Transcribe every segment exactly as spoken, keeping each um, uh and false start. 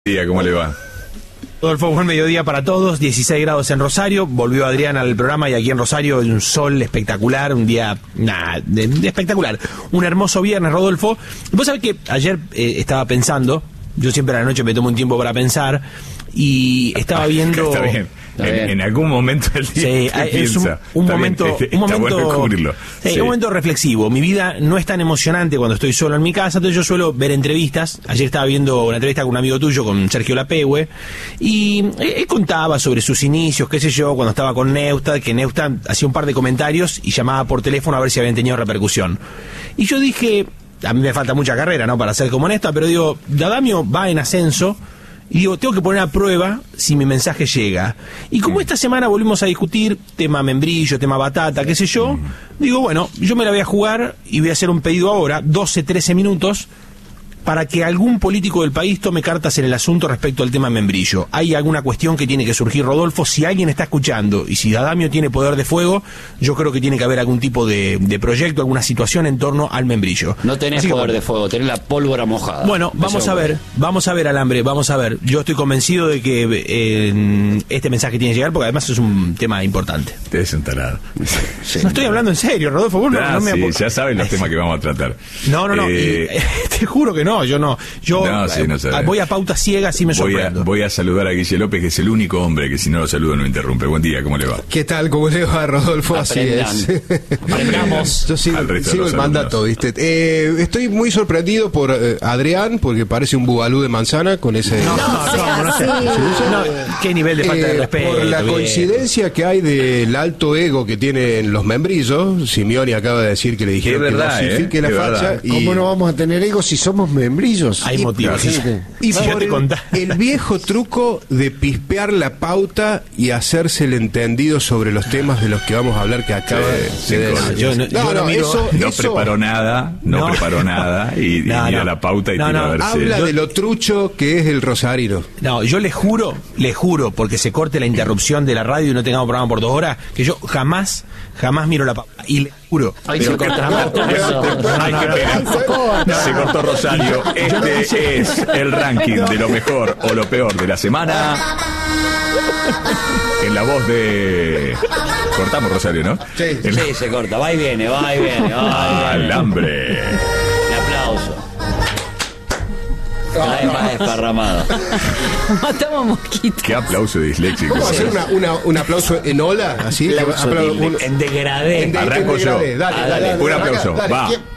Día, ¿cómo le va? Rodolfo, buen mediodía para todos, dieciséis grados en Rosario, volvió Adrián al programa y aquí en Rosario un sol espectacular, un día nah, de, de espectacular, un hermoso viernes, Rodolfo. Vos sabés que ayer eh, estaba pensando, yo siempre a la noche me tomo un tiempo para pensar y estaba viendo... Está bien. Está bien. En, en algún momento del día sí, es un, un momento, bien, un momento, bueno descubrirlo. Sí, sí. Un momento reflexivo. Mi vida no es tan emocionante cuando estoy solo en mi casa, entonces yo suelo ver entrevistas. Ayer estaba viendo una entrevista con un amigo tuyo, con Sergio Lapehue, y él contaba sobre sus inicios, qué sé yo, cuando estaba con Neustad, que Neustad hacía un par de comentarios y llamaba por teléfono a ver si habían tenido repercusión. Y yo dije, a mí me falta mucha carrera, ¿no?, para ser como Neustad, pero digo, Dadamio va en ascenso. Y digo, tengo que poner a prueba si mi mensaje llega. Y como esta semana volvimos a discutir tema membrillo, tema batata, qué sé yo, digo, bueno, yo me la voy a jugar y voy a hacer un pedido ahora, doce, trece minutos, para que algún político del país tome cartas en el asunto respecto al tema membrillo. Hay alguna cuestión que tiene que surgir, Rodolfo. Si alguien está escuchando y si Dadamio tiene poder de fuego, yo creo que tiene que haber algún tipo de, de proyecto, alguna situación en torno al membrillo. No tenés poder bueno, de fuego, tenés la pólvora mojada. Bueno, vamos a ver, vamos a ver, Alambre, vamos a ver. Yo estoy convencido de que eh, este mensaje tiene que llegar porque además es un tema importante. Te es un tarado. Sí, no estoy hablando en serio, Rodolfo. Vos ah, no, no me sí, ya sabes los temas que vamos a tratar. No, no, no. Eh... Y, te juro que no. No, yo no. Yo no, sí, no eh, voy a pauta ciega, sí me voy sorprendo. A, voy a saludar a Guille López, que es el único hombre que si no lo saludo no interrumpe. Buen día, ¿cómo le va? ¿Qué tal? ¿Cómo le va, Rodolfo? Aprendan. Así es. Aprendamos. Yo sigo, sigo el mandato, ¿viste? Eh, estoy muy sorprendido por eh, Adrián, porque parece un bubalú de manzana con ese... No, no, no, no, sé. no ¿Qué nivel de falta eh, de respeto? Por la bien. coincidencia que hay del alto ego que tienen los membrillos, Simeone acaba de decir que le dijeron es verdad, que dosifique eh, la facha. Y... ¿Cómo no vamos a tener ego si somos membrillos? Hay motivos. Y, y por el, el viejo truco de pispear la pauta y hacerse el entendido sobre los temas de los que vamos a hablar que acaba sí, de decir. Yo no, no, yo no, miro, eso, no eso, preparó nada, no, no preparó nada y, y no, mira no. la pauta y no, tira no. a ver habla si... de lo trucho que es el rosarino. No, yo le juro, le juro, porque se corte la interrupción de la radio y no tengamos programa por dos horas, que yo jamás, jamás miro la pauta. Y le juro. Ay, pero se cortó eso. Ay, qué pena. Se cortó Rosario. Este es el ranking de lo mejor o lo peor de la semana. En la voz de... Cortamos, Rosario, ¿no? Sí, en la... sí, se corta. Va y viene, va y viene. Va y viene. Alambre. Un aplauso. Cada vez más desparramado. Matamos mosquitos. Qué aplauso disléxico. ¿Cómo hacer una, una, un aplauso en ola? Así. Aplauso Apla- un- en degradé. en de- Arranco en yo. degradé. Dale, Ah, dale, dale. dale, Un dale, aplauso. dale. Va. ¿Quién?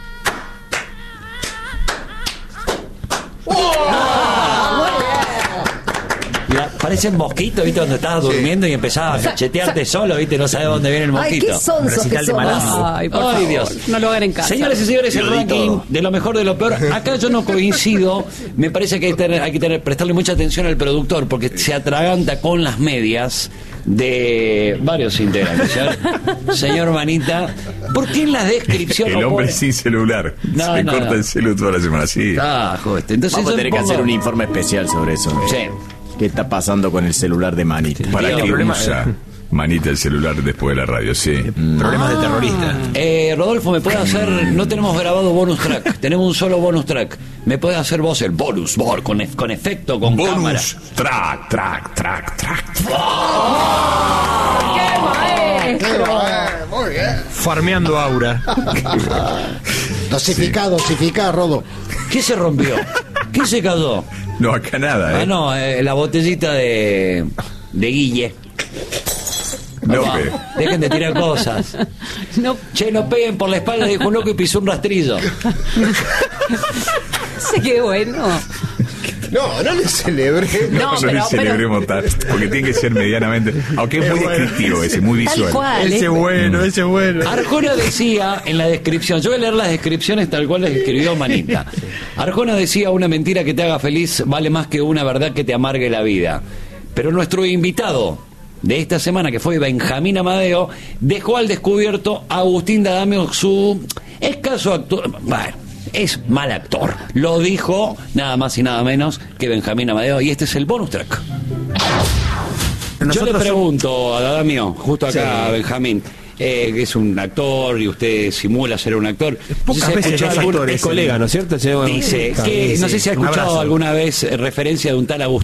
Mira, parecen mosquitos, ¿viste? Cuando estabas durmiendo y empezabas a cachetearte solo, ¿viste? No sabes dónde viene el Ay, mosquito. qué sonsos que Recital de somos. Malambo. Ay, por Ay, favor, Dios. no lo hagan en casa. Señores y señores, el ranking de lo mejor de lo peor. Acá yo no coincido. Me parece que hay, tener, hay que tener, prestarle mucha atención al productor porque se atraganta con las medias de varios integrantes. Señor, señor Manita, ¿por qué en la descripción El no hombre pone- sin celular. No, Se no, corta no. el celu toda la semana. Sí. Ah, joder. Entonces Vamos a yo tener que pongo- hacer un informe especial sobre eso. Sí. ¿Qué está pasando con el celular de Manita? ¿Para Digo, qué problema- usa Manita el celular después de la radio? Sí. Problemas de terrorista. Eh, Rodolfo, ¿me puede hacer? No tenemos grabado bonus track, tenemos un solo bonus track. ¿Me puede hacer vos el bonus, bor, con, ef- con efecto, con cámara? Bonus track, track, track, track. ¡Qué maestro! Muy bien. Farmeando aura. Dosificá, dosificá, Rodo. ¿Qué se rompió? ¿Qué se cayó? No, acá nada, ¿eh? Ah, no, eh, la botellita de, de Guille. No, Papá, pe- dejen de tirar cosas. No Che, no peguen por la espalda, dijo un loco y pisó un rastrillo. sé qué bueno. No, no le celebré. No, no pero- le celebremos tanto, porque tiene que ser medianamente, aunque es muy descriptivo ese, muy Tal visual. cual. Ese es- bueno, ese bueno. Arjona decía en la descripción, yo voy a leer las descripciones tal cual las escribió Manita. Arjona decía, una mentira que te haga feliz vale más que una verdad que te amargue la vida. Pero nuestro invitado de esta semana, que fue Benjamín Amadeo, dejó al descubierto a Agustín Dadamio su escaso actor. Bueno, es mal actor. Lo dijo nada más y nada menos que Benjamín Amadeo, y este es el bonus track. Yo le Nosotros- pregunto a Dadamio, justo acá, Sí. Benjamín, eh, que es un actor y usted simula ser un actor. Pocas No sé si ha veces escuchado los algún- actores, Es colega, ¿no es cierto? Che, bueno, Dice está que, bien, no sí. sé si ha Un escuchado abrazo. alguna vez eh, referencia de un tal Agustín